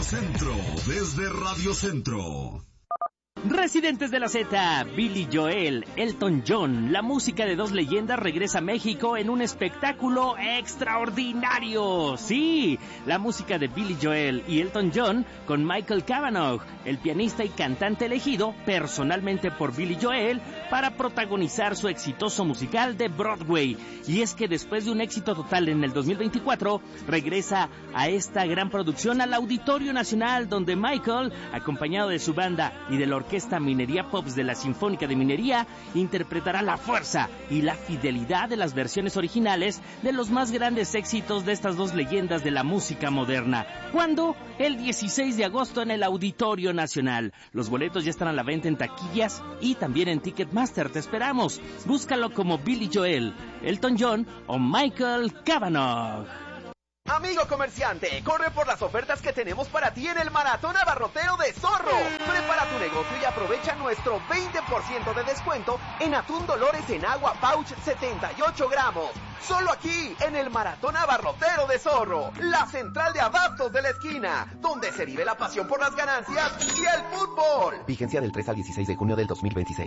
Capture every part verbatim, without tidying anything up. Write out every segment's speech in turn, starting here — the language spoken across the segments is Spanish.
Centro, desde Radio Centro. Residentes de la Z, Billy Joel, Elton John, la música de dos leyendas regresa a México en un espectáculo extraordinario. Sí, la música de Billy Joel y Elton John con Michael Cavanaugh, el pianista y cantante elegido personalmente por Billy Joel para protagonizar su exitoso musical de Broadway. Y es que después de un éxito total en el dos mil veinticuatro, regresa a esta gran producción al Auditorio Nacional, donde Michael, acompañado de su banda y de la orquesta Minería Pops de la Sinfónica de Minería, interpretará la fuerza y la fidelidad de las versiones originales de los más grandes éxitos de estas dos leyendas de la música moderna. ¿Cuándo? El dieciséis de agosto en el Auditorio Nacional. Los boletos ya están a la venta en taquillas y también en Ticketmaster. Te esperamos. Búscalo como Billy Joel, Elton John o Michael Cavanaugh. Amigo comerciante, corre por las ofertas que tenemos para ti en el Maratón Abarrotero de Zorro. Prepara tu negocio y aprovecha nuestro veinte por ciento de descuento en atún Dolores en agua pouch setenta y ocho gramos. Solo aquí, en el Maratón Abarrotero de Zorro, la central de abastos de la esquina, donde se vive la pasión por las ganancias y el fútbol. Vigencia del tres al dieciséis de junio del dos mil veintiséis.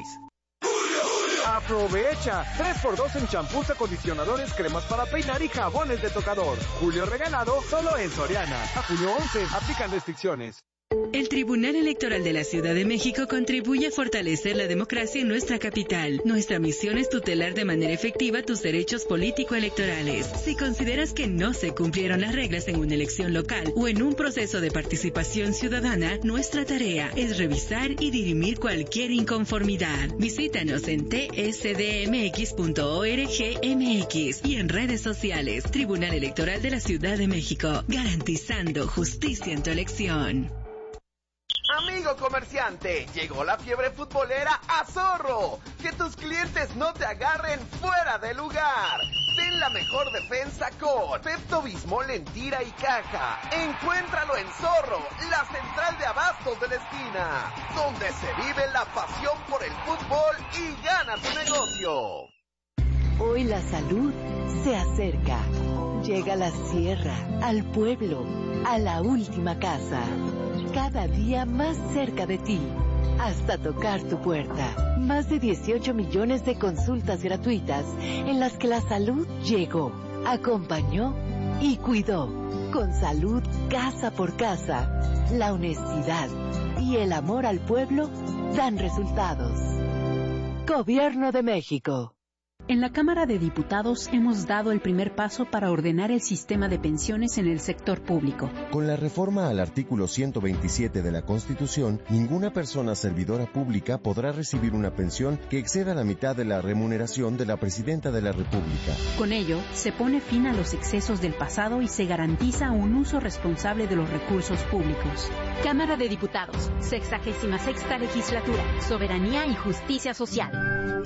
¡Aprovecha! tres por dos en champús, acondicionadores, cremas para peinar y jabones de tocador. Julio regalado solo en Soriana. A junio once, aplican restricciones. El Tribunal Electoral de la Ciudad de México contribuye a fortalecer la democracia en nuestra capital. Nuestra misión es tutelar de manera efectiva tus derechos político-electorales. Si consideras que no se cumplieron las reglas en una elección local o en un proceso de participación ciudadana, nuestra tarea es revisar y dirimir cualquier inconformidad. Visítanos en t s d m x punto org m x y en redes sociales. Tribunal Electoral de la Ciudad de México, garantizando justicia en tu elección. Amigo comerciante, llegó la fiebre futbolera a Zorro. Que tus clientes no te agarren fuera de lugar. Ten la mejor defensa con Pepto-Bismol en tira y caja. Encuéntralo en Zorro, la central de abastos de la esquina, donde se vive la pasión por el fútbol y gana tu negocio. Hoy la salud se acerca. Llega a la sierra, al pueblo, a la última casa. Cada día más cerca de ti, hasta tocar tu puerta. Más de dieciocho millones de consultas gratuitas en las que la salud llegó, acompañó y cuidó. Con salud casa por casa, la honestidad y el amor al pueblo dan resultados. Gobierno de México. En la Cámara de Diputados hemos dado el primer paso para ordenar el sistema de pensiones en el sector público. Con la reforma al artículo ciento veintisiete de la Constitución, ninguna persona servidora pública podrá recibir una pensión que exceda la mitad de la remuneración de la Presidenta de la República. Con ello, se pone fin a los excesos del pasado y se garantiza un uso responsable de los recursos públicos. Cámara de Diputados, sexagésima sexta legislatura, soberanía y justicia social.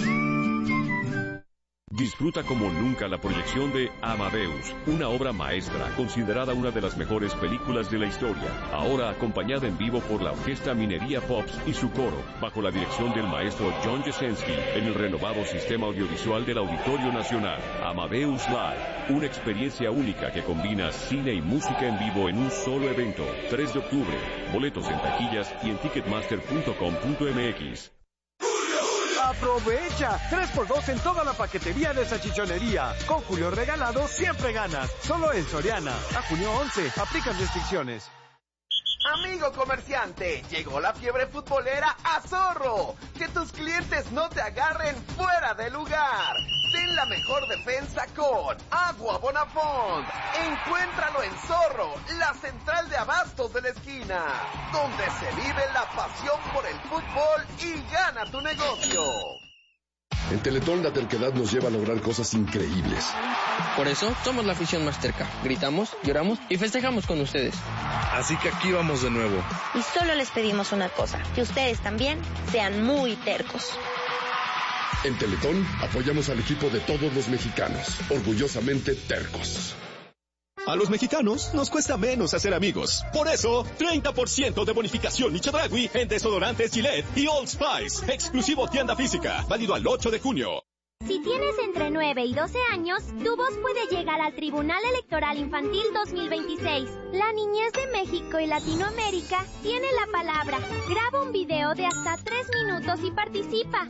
Disfruta como nunca la proyección de Amadeus, una obra maestra, considerada una de las mejores películas de la historia, ahora acompañada en vivo por la Orquesta Minería Pops y su coro, bajo la dirección del maestro John Jasenski, en el renovado sistema audiovisual del Auditorio Nacional. Amadeus Live, una experiencia única que combina cine y música en vivo en un solo evento. tres de octubre, boletos en taquillas y en ticketmaster punto com punto m x. ¡Aprovecha! tres por dos en toda la paquetería de salchichonería. Con Julio regalado siempre ganas. Solo en Soriana. A junio once. Aplican restricciones. Amigo comerciante, llegó la fiebre futbolera a Zorro. Que tus clientes no te agarren fuera de lugar. Ten la mejor defensa con Agua Bonafont. Encuéntralo en Zorro, la central de abastos de la esquina, donde se vive la pasión por el fútbol y gana tu negocio. En Teletón la terquedad nos lleva a lograr cosas increíbles. Por eso somos la afición más terca. Gritamos, lloramos y festejamos con ustedes. Así que aquí vamos de nuevo. Y solo les pedimos una cosa, que ustedes también sean muy tercos. En Teletón apoyamos al equipo de todos los mexicanos, orgullosamente tercos. A los mexicanos nos cuesta menos hacer amigos. Por eso, treinta por ciento de bonificación y Chedraui en desodorantes Gillette y Old Spice. Exclusivo tienda física. Válido al ocho de junio. Si tienes entre nueve y doce años, tu voz puede llegar al Tribunal Electoral Infantil dos mil veintiséis. La niñez de México y Latinoamérica tiene la palabra. Graba un video de hasta tres minutos y participa.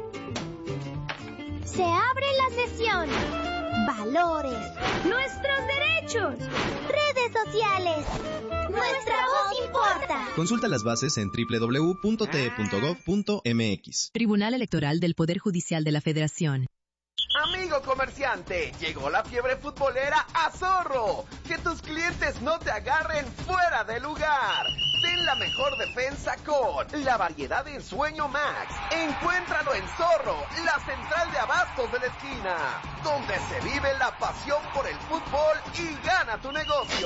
Se abre la sesión. Valores. Nuestros derechos. Redes sociales. Nuestra voz importa. Consulta las bases en doble u doble u doble u punto t e punto gov punto m x. Tribunal Electoral del Poder Judicial de la Federación. Amigo comerciante, llegó la fiebre futbolera a Zorro. Que tus clientes no te agarren fuera de lugar. Ten la mejor defensa con la variedad de Ensueño Max. Encuéntralo en Zorro, la central de abastos de la esquina, donde se vive la pasión por el fútbol y gana tu negocio.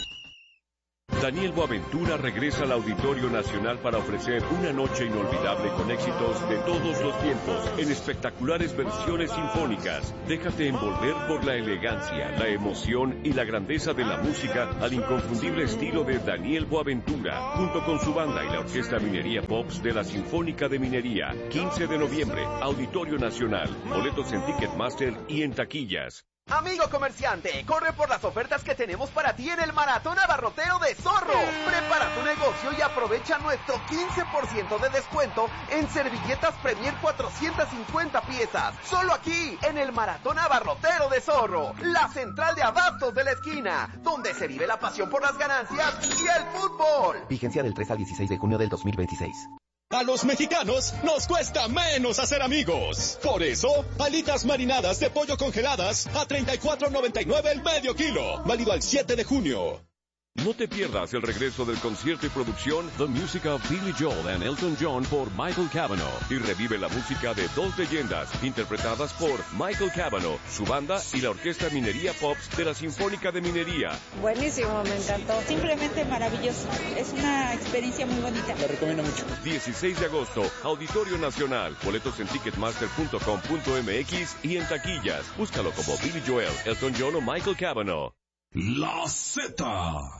Daniel Boaventura regresa al Auditorio Nacional para ofrecer una noche inolvidable con éxitos de todos los tiempos en espectaculares versiones sinfónicas. Déjate envolver por la elegancia, la emoción y la grandeza de la música al inconfundible estilo de Daniel Boaventura, junto con su banda y la Orquesta Minería Pops de la Sinfónica de Minería. quince de noviembre, Auditorio Nacional. Boletos en Ticketmaster y en taquillas. Amigo comerciante, corre por las ofertas que tenemos para ti en el Maratón Abarrotero de Zorro. Prepara tu negocio y aprovecha nuestro quince por ciento de descuento en servilletas Premier cuatrocientas cincuenta piezas. Solo aquí, en el Maratón Abarrotero de Zorro, la central de abastos de la esquina, donde se vive la pasión por las ganancias y el fútbol. Vigencia del tres al dieciséis de junio del dos mil veintiséis. A los mexicanos nos cuesta menos hacer amigos. Por eso, alitas marinadas de pollo congeladas a treinta y cuatro noventa y nueve el medio kilo. Válido al siete de junio. No te pierdas el regreso del concierto y producción The Music of Billy Joel and Elton John por Michael Cavanaugh y revive la música de dos leyendas interpretadas por Michael Cavanaugh, su banda y la Orquesta Minería Pops de la Sinfónica de Minería. Buenísimo, me encantó. Simplemente maravilloso. Es una experiencia muy bonita. Lo recomiendo mucho. dieciséis de agosto, Auditorio Nacional. Boletos en ticketmaster punto com punto m x y en taquillas. Búscalo como Billy Joel, Elton John o Michael Cavanaugh. La Z.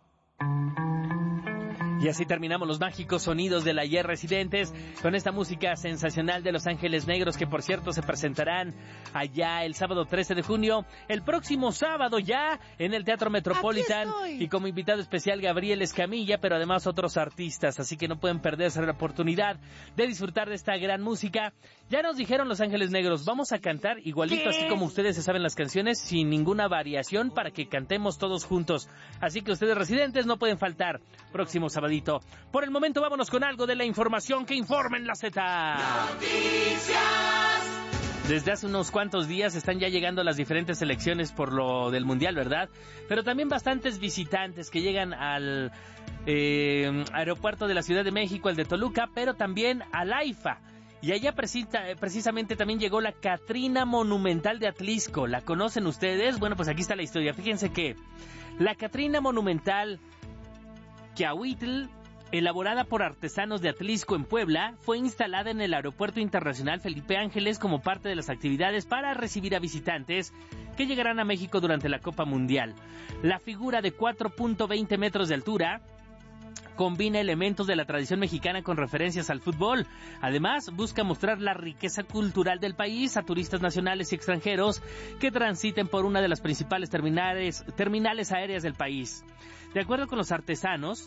Y así terminamos los mágicos sonidos del ayer residentes con esta música sensacional de Los Ángeles Negros, que por cierto se presentarán allá el sábado trece de junio, el próximo sábado ya en el Teatro Metropolitan, y como invitado especial Gabriel Escamilla, pero además otros artistas, así que no pueden perderse la oportunidad de disfrutar de esta gran música. Ya nos dijeron Los Ángeles Negros, vamos a cantar igualito, ¿Qué? Así como ustedes se saben las canciones, sin ninguna variación, para que cantemos todos juntos. Así que ustedes residentes no pueden faltar próximo sábado. Por el momento vámonos con algo de la información que informa en la Z. Noticias. Desde hace unos cuantos días están ya llegando las diferentes selecciones por lo del Mundial, ¿verdad? Pero también bastantes visitantes que llegan al eh, aeropuerto de la Ciudad de México, el de Toluca, pero también al AIFA. Y allá precisa, precisamente también llegó la Catrina Monumental de Atlisco. ¿La conocen ustedes? Bueno, pues aquí está la historia. Fíjense que la Catrina Monumental Quiahuitl, elaborada por artesanos de Atlisco en Puebla, fue instalada en el Aeropuerto Internacional Felipe Ángeles como parte de las actividades para recibir a visitantes que llegarán a México durante la Copa Mundial. La figura de cuatro punto veinte metros de altura combina elementos de la tradición mexicana con referencias al fútbol. Además, busca mostrar la riqueza cultural del país a turistas nacionales y extranjeros que transiten por una de las principales terminales, terminales aéreas del país. De acuerdo con los artesanos,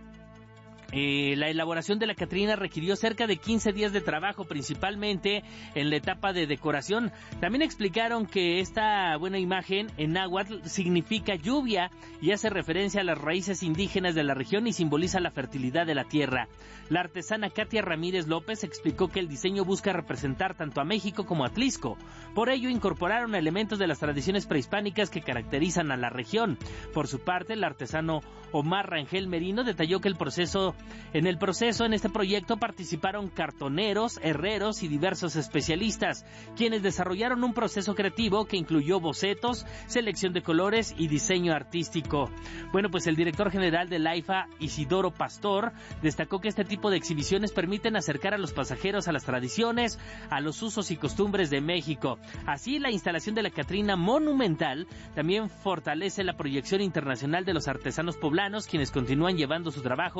Eh, la elaboración de la Catrina requirió cerca de quince días de trabajo, principalmente en la etapa de decoración. También explicaron que esta buena imagen en náhuatl significa lluvia y hace referencia a las raíces indígenas de la región y simboliza la fertilidad de la tierra. La artesana Katia Ramírez López explicó que el diseño busca representar tanto a México como a Atlisco. Por ello incorporaron elementos de las tradiciones prehispánicas que caracterizan a la región. Por su parte, el artesano Omar Rangel Merino detalló que el proceso En el proceso, en este proyecto, participaron cartoneros, herreros y diversos especialistas, quienes desarrollaron un proceso creativo que incluyó bocetos, selección de colores y diseño artístico. Bueno, pues el director general del AIFA, Isidoro Pastor, destacó que este tipo de exhibiciones permiten acercar a los pasajeros a las tradiciones, a los usos y costumbres de México. Así, la instalación de la Catrina Monumental también fortalece la proyección internacional de los artesanos poblanos, quienes continúan llevando su trabajo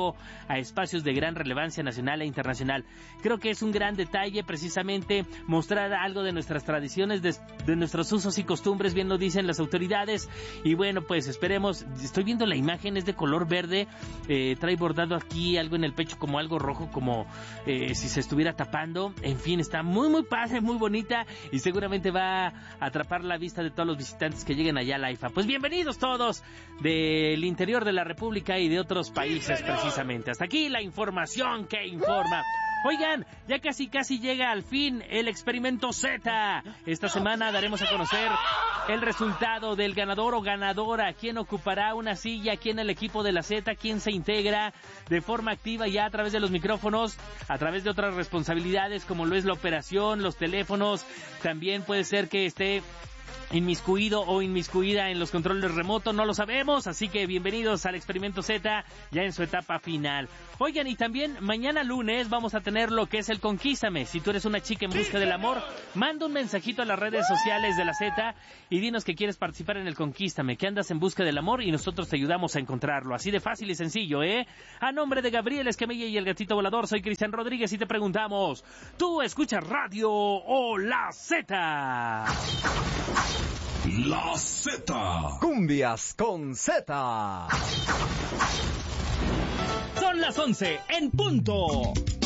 a espacios de gran relevancia nacional e internacional. Creo que es un gran detalle precisamente mostrar algo de nuestras tradiciones, de, de nuestros usos y costumbres, bien lo dicen las autoridades. Y bueno, pues esperemos. Estoy viendo la imagen, es de color verde, eh, trae bordado aquí algo en el pecho como algo rojo, como eh, si se estuviera tapando. En fin, está muy muy padre, muy bonita y seguramente va a atrapar la vista de todos los visitantes que lleguen allá a la I F A. Pues bienvenidos todos del interior de la República y de otros países, sí, precisamente. Hasta aquí la información que informa. Oigan, ya casi casi llega al fin el Experimento Z. Esta semana daremos a conocer el resultado del ganador o ganadora, quién ocupará una silla aquí en el equipo de la Z, quién se integra de forma activa ya a través de los micrófonos, a través de otras responsabilidades como lo es la operación, los teléfonos. También puede ser que esté inmiscuido o inmiscuida en los controles remotos, no lo sabemos, así que bienvenidos al Experimento Z, ya en su etapa final. Oigan, y también mañana lunes vamos a tener lo que es el Conquístame. Si tú eres una chica en busca del amor, manda un mensajito a las redes sociales de la Z y dinos que quieres participar en el Conquístame, que andas en busca del amor y nosotros te ayudamos a encontrarlo. Así de fácil y sencillo, ¿eh? A nombre de Gabriel Escamilla y el Gatito Volador, soy Cristian Rodríguez y te preguntamos, ¿tú escuchas radio o la Z? La Z. Cumbias con Z. Son las once en punto.